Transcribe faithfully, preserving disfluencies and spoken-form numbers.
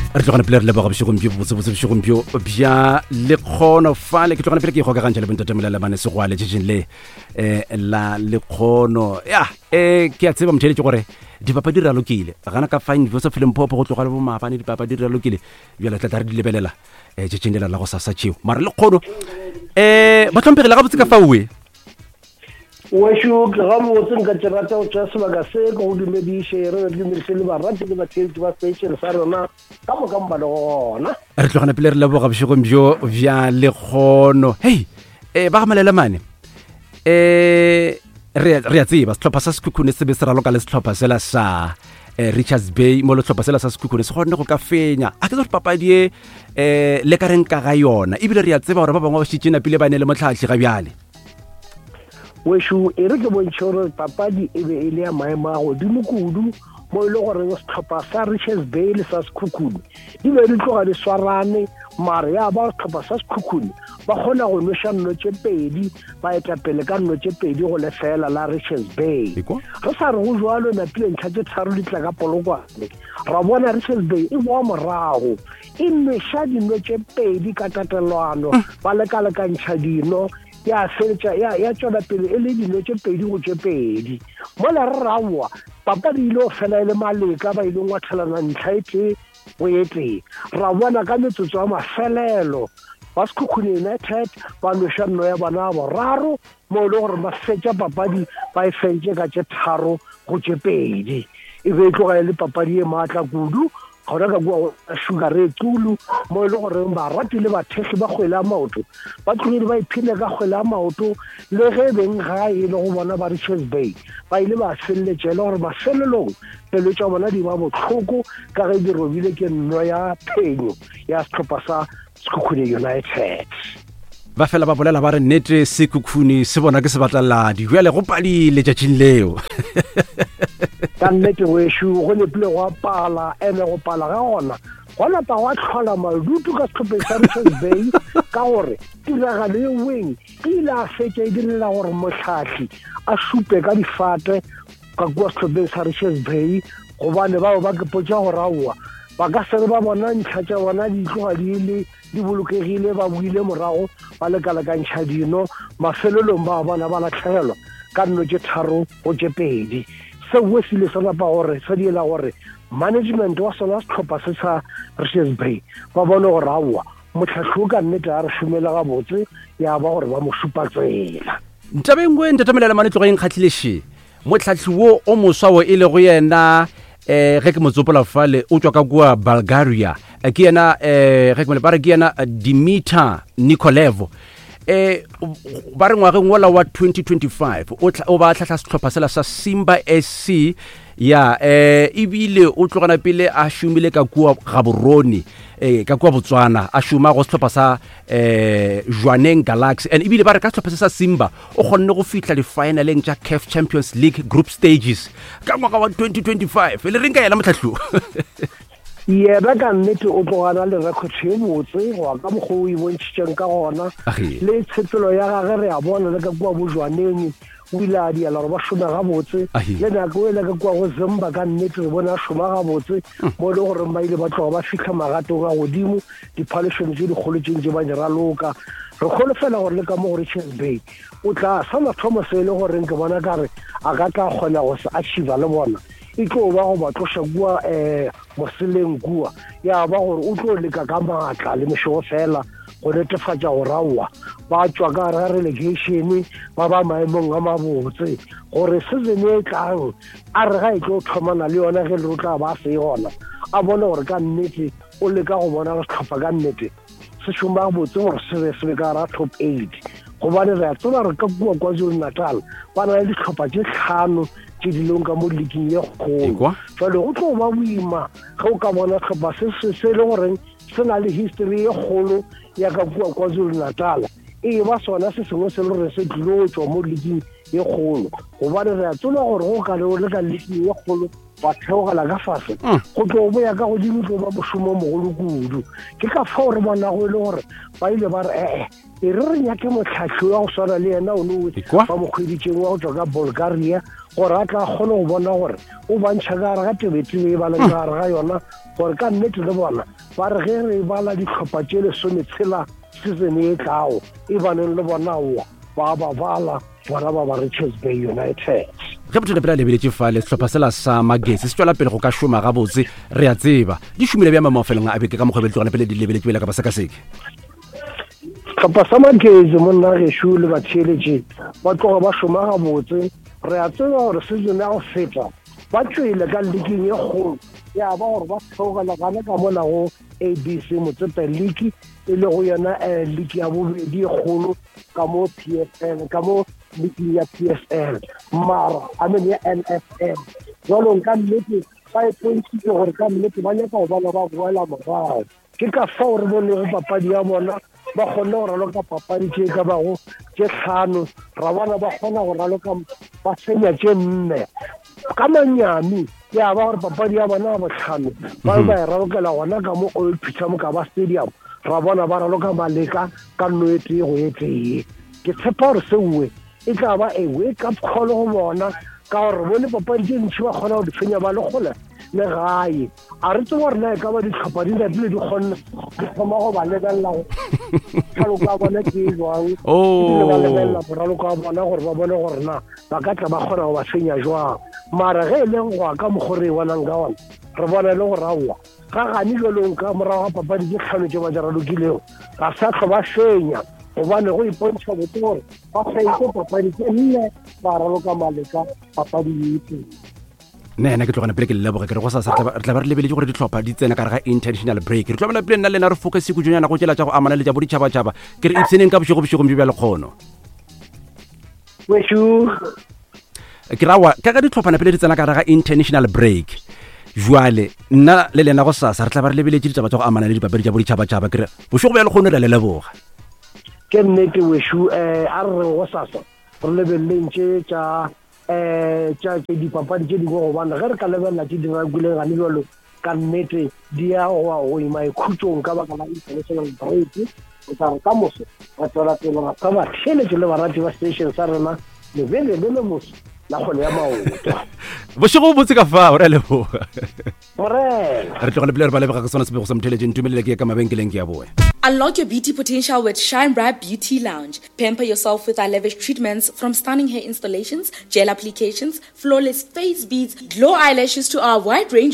re tlogana pele re leboga bosegompieno botsebotse bosegompieno bja lekgono fale ke tlogana pele ke ikgokagantšha le bontatamela lemane segwale tšetšeng le um la lekgono ya um ke a tseba motheletše gore dipapa di ralokile gana ka fine joseph lempopo go tloga le bomapane dipapa di ralokile bjala tlatla re di lebelela um tšetšeng lela la go sasa tšeo mara lekgono um ba tlhompegile ga botse ka faue wesho ke ga botse nka tšerata go tšea sebaka se ka go dumediše re re dumediše le barati le batheletši ba station sa rona ka moka mba le gona re tlogana pele re leboga bošegong bjo bja lekgono hei um ba gamalela mane um re a tseba setlhopha sa sekhukhune se be se raloka le setlhopha sela sa Richards Bay mo le setlhopha sela sa sekhukhune se kgonne go ka fenya a ke tse gore papadi e um le ka reng ka ga yona ebile re a tseba gore ba bangwe ba šitšena pele ba ne le motlhatlhi ga bjale wesho e re ke bontšhe gore papadi e be e le ya maemo a godimo kudu mo e le gore setlhopha sa Richards Bay le sa sekhukhune di be di tloga di swarane mare ya ba setlhopha sa sekhukhune ba kgona go noša nnotše pedi ba eta pele ka nnotše pedi go lefela la Richards Bay re sa re go jwalo napile ntlha tše tharo di tla ka polokwane ra bona Richards Bay e boa morago e noša dinotše pedi ka tatelano ba lekalekantšha dino ya feletša ya ya tšwela pele e le dinotše pedi go tše pedi mola re rawa papadi ile o fela e le maleka ba ile ngwathelana ntlha e tee go ye tee ra bona ka metsotso ya mafelelo ba sekhukhune United ba noša nno ya bana boraro mo le gore ba fetša papadi ba e fentše ka tše tharo go tše pedi e be e tloga e le papadi e maatla kudu gona ka kua sugar e tulu mo e le gore ba ratile bathegi ba kgwele ya maoto ba tlogile ba iphile ka kgwele ya maoto le ge beng ga e le go bona ba Richards Bay ba ile ba feleletše le gore mafelelong pelo tša bona di ba botlhoko ka ge di robile ke nno ya phenyo ya setlhopha sa Sekhukhune United ba fela ba bolela ba re nnete sekhukhune se bona ke se batlaladi bjale go padile tšatšing leo ka nnete wesho go lepile go apala ene go pala ga gona go lapa go a tlhola madutu ka setlhopheng sa Richards Bay ka gore tiragalo e weng e ile a fetša e direla gore motlhatlhi a šupe ka difate ka kua setlhopheng sa Richards Bay gobane bao ba kepotša go raowa ba ka sere ba bona ntlha tša bona di tloga di le di bolokegile ba buile morago ba lekalekantšha dino mafelelong ba bona ba latlhegelwa ka nno tše tharo go tše pedi seo se ile sa lapa gore se diela gore management wa sona setlhopha se sa Richards Bay ba bone gore aowa motlhatlhi o ka nnete a re šomela gabotse ya ba gore ba mo šupa tsela ntabengwe ntatamelela mane tloga eng kgatlhileše motlhatlhi wo o moswa o e le go yena eh ge ke motsopola fale o tswa ka kua Bulgaria ke yena eh ge ke mole ba re ke yena Dimitar Nikolev eh ba re ngwageng wola wa twenty twenty-five o ba tlhahla setlhopha sela sa Simba S C ya eh ibile o tlogana pele a shumile ka kua Gaborone eh ka kua Botswana a shuma go setlhopha sa eh Jwaneng Galaxy and ibile ba re ka setlhopha sa Simba o kgonne go fitla di finaleng tša C A F Champions League group stages ka ngwaga wa twenty twenty-five le reng ka yela motlhatlho yena ka nnete o tlogana le record e botse go ka mokgwa o e bontšhitšeng ka gona le tshepelo ya gage re a bona le ka kua Bojwaneng o ile a diela gore ba šoma gabotse le nako e le ka kua go Zimba ka nnete re bona a šoma gabotse mo e le gore ba ile ba tloga ba fitlha magatong a godimo di-polishon tse dikgolo tše ntse ba di raloka re kgole fela gore le ka mo go Richards Bay o tla sa mathomo se e le goreng ke bona kare a ka tla kgona go se achieva le bona e tlo ba go ba tloša kua um moseleng kua ya ba gore o tlo leka ka maatla le mešogo fela go netefatša go raowa ba tswa ka re relegation ba ba maemong a mabotse gore season e tlang a re ga e tlo thomana le yona ge le o tla ba se gona a bone gore ka nnete o leka go bona go setlhopha ka nnete se šoma botse gore se be se be ka ra top eight gobane re a tseba re ka kua KwaZulu Natal ba na le ditlhopha tše tlhano tše di leng ka mo leaking ye kgolo jale go tlo ba boima ge o ka bona tlhopha se se le goreng se na le history ye kgolo ya ka kua KwaZulu Natal e ba sona se sengwe se le re se tlilo tswa mo league e kgolo gobane re a tsona gore go ka le o le ka league e kgolo ba theogela ka fase go tlo boya ka godimo tlo ba mošomo mogolo kudu ke ka fao re bona go e le gore ba ile ba re ee e re re nyake motlhatlhi wa go swana le yena o ne ba mokgweditseng wa go tswa ka Bulgaria gore a tla kgone go bona gore o bantšha ka gare ga tebetebe e baleng ka gare ga yona gore ka nnete le bona ba re ge re bala ditlhopha tše lesometshela season e tlago e baneng le bona oa ba ba bala bona ba ba Richards Bay United ge botho pela lebeletse fale setlhopha sela sa Magesi se tswela pele go ka šoma gabotse re a tseba di šomile bja mamofelong a beke ka mokgwebele tlogana pele di lebeletse pele ka ba sekaseke setlhopha sa Magesi monna gešo le batheeletše ba tloga ba šoma gabotse re a tseba gore season ya go feta ba tswile ka leaking e kgolo ya ba gore ba theogela gana ka mona go A B C Motsepe League e le go yona league ya bobedi e kgolo ka mo P S L ka mo league ya P S L mara a me ya N F L jalo nka nnete ba e pontšitse gore ka nnete ba nyaka go bana ba boela morago ke ka fao re bone go papadi ya bona ba kgone go raloka papadi tše ka bago tše tlhano ra bona ba kgona go raloka ba senya tše nne ka manyami ya ba gore papadi ya bona ya botlhano ba ba e ralokela gona ka mo Old Peter Mokaba Stadium ra bona ba raloka maleka ka nnete go e tee ke tshepa gore seuwe e tla ba a wake up call go bona ka gore bone papadi tše ntšhi ba kgona go di fenya ba le gole le gae a re tse gore na e ka ba ditlhopha di natile di kgonne di thoma go ba lebelela tlhaloko ya bona ke e jwang ebile ba lebelela moraloko wa bona gore ba bone gore na ba ka tla ba kgona go ba fenya jwang mara ge e leng goa ka mokgo re e bonang ka ona re bona e le gore aowa ga gane jwalong ka morago ga papadi ke tlhano tse ba di ralokilego ga sa tlo ba fenya gobane go ipontšha botse gore ba fentse papadi tse nne ba raloka maleka papadi etse nena ke tlogana pele ke leboge ke re go sa sa re tla ba re lebeletse gore ditlhopha di tsena ka re ga international break re tlogana pele nna lena re focus go jonyana go tšela tša go amana le tša boditšhabatšhaba ke re ipseneng ka bošego-bošego bja lekgono wešo ke rawa ka ga ditlhophana pele di tsena ka re ga international break jwale nna le lena go sasa re tla ba re lebeletse ditaba tša go amana le dipapadi tša boditšhabatšhaba ke re bošego bja lekgono re a le leboga ke nnete wešo um a re reng go sasa re lebelelentše tša eh tša dipapadi tše dingwe gobane ge re ka lebelela tše di rakileng gane jalo ka nnete di ya goa go ima ekhutsong ka baka la international break o tla re ka moso ba tswela pele ga sa batheeletše le barati ba station sa rena lebele le le moso la kgole ya maoto bošego botse ka fao re a leboga borena re tlogane pele re ba lebega ke sona sepego sa motheeletše ntumelele ke ya ka mabenkeleng ke ya boe. Unlock your beauty potential with Shine Bright Beauty Lounge. Pamper yourself with our lavish treatments from stunning hair installations, gel applications, flawless face beads, glow eyelashes to our wide range